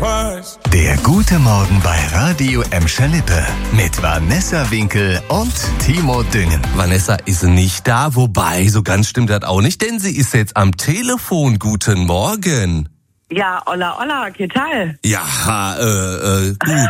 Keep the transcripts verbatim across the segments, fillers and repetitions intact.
twice. Der gute Morgen bei Radio Emscher Lippe mit Vanessa Winkel und Timo Düngen. Vanessa ist nicht da, wobei, so ganz stimmt das auch nicht, denn sie ist jetzt am Telefon. Guten Morgen. Ja, hola, hola, ¿qué tal? Ja, äh, äh, gut.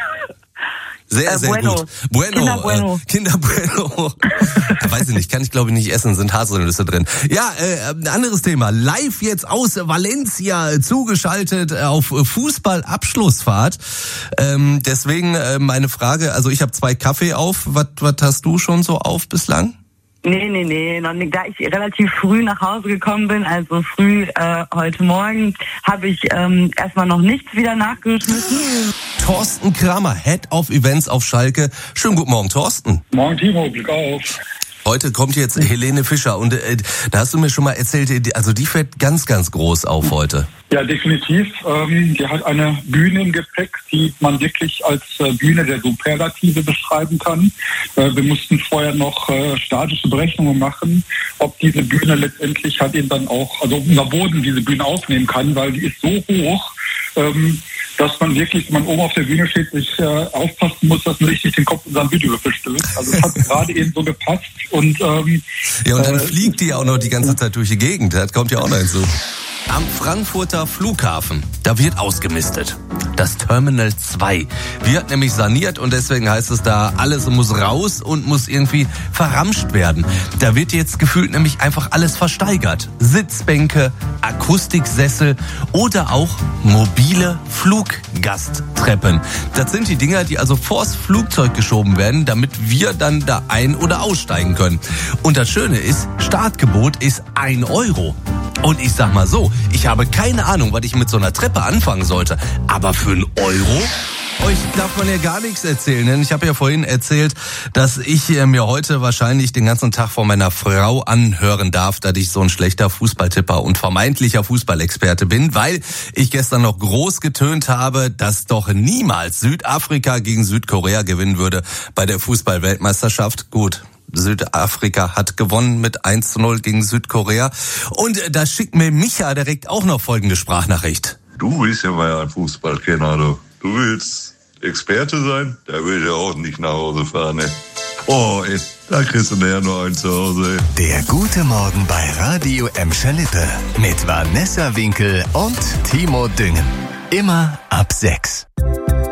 Sehr, äh, sehr bueno. gut. Bueno, Kinder Bueno. Äh, Kinder Bueno. Weiß ich nicht, kann ich glaube ich nicht essen, sind Haselnüsse drin. Ja, äh, ein anderes Thema. Live jetzt aus Valencia zugeschaltet auf Fußball-Abschlussfahrt. Ähm, deswegen äh, meine Frage, also ich habe zwei Kaffee auf. Was, was hast du schon so auf bislang? Nee, nee, nee, noch nicht. Da ich relativ früh nach Hause gekommen bin, also früh äh, heute Morgen, habe ich ähm, erstmal noch nichts wieder nachgeschmissen. Thorsten Kramer, Head of Events auf Schalke. Schönen guten Morgen, Thorsten. Morgen, Timo, Glück auf. Heute kommt jetzt Helene Fischer und äh, da hast du mir schon mal erzählt, also die fährt ganz, ganz groß auf heute. Ja, definitiv. Ähm, die hat eine Bühne im Gepäck, die man wirklich als äh, Bühne der Superlative beschreiben kann. Äh, wir mussten vorher noch äh, statische Berechnungen machen, ob diese Bühne letztendlich halt eben dann auch, also unser Boden diese Bühne aufnehmen kann, weil die ist so hoch, ähm, dass man wirklich, wenn man oben auf der Bühne steht, sich äh, aufpassen muss, dass man richtig den Kopf in seinen Videowürfel stößt. Also es hat gerade eben so gepasst. Und, ähm, ja, und dann äh, fliegt die ja auch noch die ganze Zeit durch die Gegend. Das kommt ja auch noch hinzu. Am Frankfurter Flughafen, da wird ausgemistet. Das Terminal zwei wird nämlich saniert und deswegen heißt es da, alles muss raus und muss irgendwie verramscht werden. Da wird jetzt gefühlt nämlich einfach alles versteigert. Sitzbänke, Akustiksessel oder auch mobile Fluggasttreppen. Das sind die Dinger, die also vors Flugzeug geschoben werden, damit wir dann da ein- oder aussteigen können. Und das Schöne ist, Startgebot ist ein Euro. Und ich sag mal so, ich habe keine Ahnung, was ich mit so einer Treppe anfangen sollte. Aber für einen Euro? Euch darf man ja gar nichts erzählen, denn ich habe ja vorhin erzählt, dass ich mir heute wahrscheinlich den ganzen Tag von meiner Frau anhören darf, dass ich so ein schlechter Fußballtipper und vermeintlicher Fußballexperte bin, weil ich gestern noch groß getönt habe, dass doch niemals Südafrika gegen Südkorea gewinnen würde bei der Fußball-Weltmeisterschaft. Gut. Südafrika hat gewonnen mit eins zu null gegen Südkorea. Und da schickt mir Micha direkt auch noch folgende Sprachnachricht. Du bist ja mal ein Fußballkenner, du. Du willst Experte sein? Da will ich ja auch nicht nach Hause fahren, ey. Oh, ey, da kriegst du näher nur einen zu Hause, ey. Der gute Morgen bei Radio Emscher Lippe mit Vanessa Winkel und Timo Düngen. Immer ab sechs.